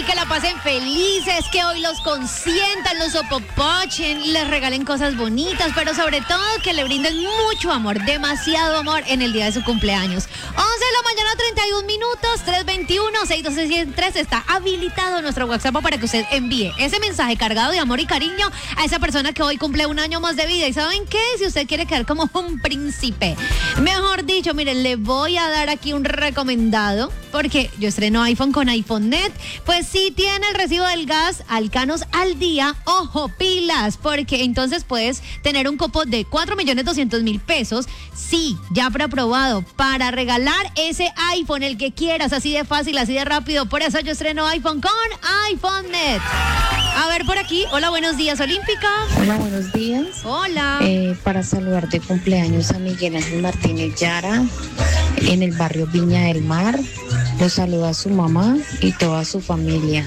que la pasen felices, que hoy los consientan, los opopochen, les regalen cosas bonitas, pero sobre todo que le brinden mucho amor, demasiado amor en el día de su cumpleaños. 11 de la mañana, 31 minutos, 321-612-103. Está habilitado nuestro WhatsApp para que usted envíe ese mensaje cargado de amor y cariño a esa persona que hoy cumple un año más de vida. ¿Y saben qué? Si usted quiere quedar como un príncipe, mejor dicho, miren, le voy a dar aquí un recomendado, porque yo estreno iPhone con iPhone.net. Pues si tiene el recibo del gas Alcanos al día, ojo, pilas, porque entonces puedes tener un cupo de 4.200.000 pesos, sí, ya preaprobado, para regalar ese iPhone, el que quieras, así de fácil, así de rápido. Por eso yo estreno iPhone con iPhone.net. A ver, por aquí, hola, buenos días, Olímpica. Hola, buenos días. Hola. Para saludar de cumpleaños a Miguel Ángel Martínez Yara, en el barrio Viña del Mar. Los saluda a su mamá y toda su familia,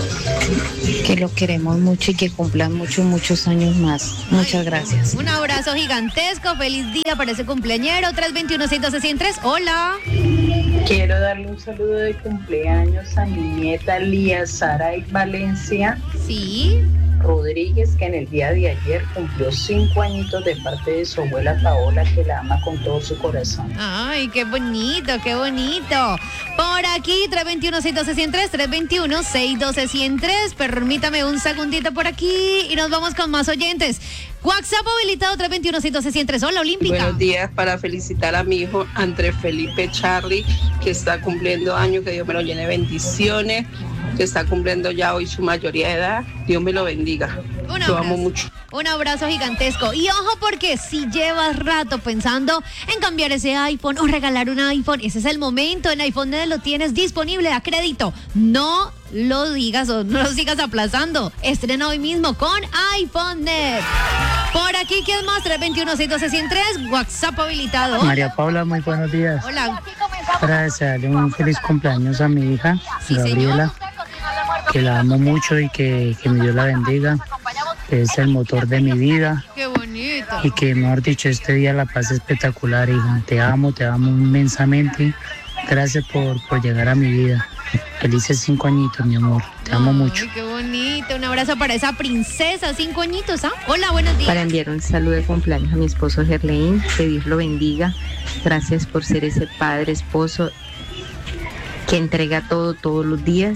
que lo queremos mucho y que cumplan muchos años más. Muchas gracias. Un abrazo gigantesco, feliz día para ese cumpleañero. 321-612-103, hola. Quiero darle un saludo de cumpleaños a mi nieta Lía Sara y Valencia Sí. Rodríguez, que en el día de ayer cumplió 5 añitos, de parte de su abuela Paola, que la ama con todo su corazón. Ay, qué bonito, qué bonito. Por aquí, 321-612-103, 321-612-103. Permítame un segundito por aquí y nos vamos con más oyentes. WhatsApp habilitado, 321-612-103. Hola, Olímpica. Buenos días, para felicitar a mi hijo Andrés Felipe Charly, que está cumpliendo años, que Dios me lo llene de bendiciones, que está cumpliendo ya hoy su mayoría de edad. Dios me lo bendiga. Lo amo mucho. Un abrazo gigantesco. Y ojo, porque si llevas rato pensando en cambiar ese iPhone o regalar un iPhone, ese es el momento. En iPhone.net lo tienes disponible a crédito. No lo digas o no lo sigas aplazando. Estrena hoy mismo con iPhone.net. Por aquí, ¿quién más? 321-612-103, WhatsApp habilitado. María Paula, muy buenos días. Hola. Para desearle un feliz cumpleaños a mi hija, Sí, Gabriela, que la amo mucho y que mi Dios la bendiga, que es el motor de mi vida. Qué bonito. Y que, mejor dicho, este día la paz espectacular, hija. Te amo inmensamente. Gracias por llegar a mi vida. Felices 5 añitos, mi amor. Te amo mucho. Ay, qué bonito. Un abrazo para esa princesa, 5 añitos, ¿ah? Hola, buenos días. Para enviar un saludo de cumpleaños a mi esposo Gerlein, que Dios lo bendiga. Gracias por ser ese padre, esposo que entrega todo todos los días.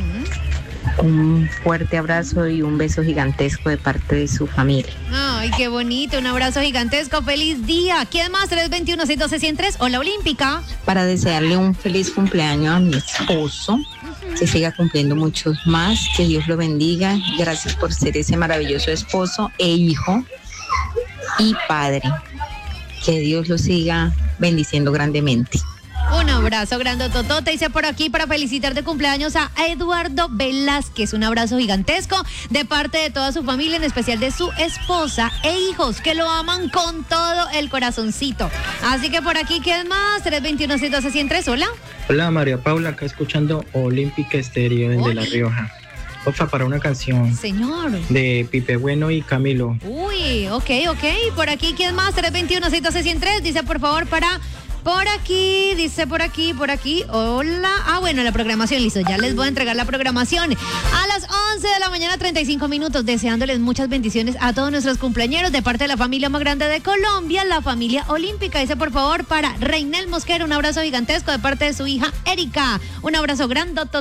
Un fuerte abrazo y un beso gigantesco de parte de su familia. Ay, qué bonito. Un abrazo gigantesco. Feliz día. ¿Quién más? 321-612-103. Hola, Olímpica. Para desearle un feliz cumpleaños a mi esposo, que siga cumpliendo muchos más, que Dios lo bendiga. Gracias por ser ese maravilloso esposo e hijo y padre. Que Dios lo siga bendiciendo grandemente. Un abrazo grandototote. Dice por aquí para felicitar de cumpleaños a Eduardo Velázquez. Un abrazo gigantesco de parte de toda su familia, en especial de su esposa e hijos, que lo aman con todo el corazoncito. Así que por aquí, ¿quién más? 321-612-103. Hola. Hola, María Paula, acá escuchando Olímpica Estéreo desde La Rioja. Porfa, para una canción. Señor. De Pipe Bueno y Camilo. Uy, ok. Por aquí, ¿quién más? 321-612-103. Dice por favor para... Por aquí, dice por aquí. Hola. Bueno, la programación, listo. Ya les voy a entregar la programación. A las 11 de la mañana, 35 minutos. Deseándoles muchas bendiciones a todos nuestros cumpleañeros de parte de la familia más grande de Colombia, la familia Olímpica. Dice por favor para Reinel Mosquera, un abrazo gigantesco de parte de su hija Erika. Un abrazo grandototote.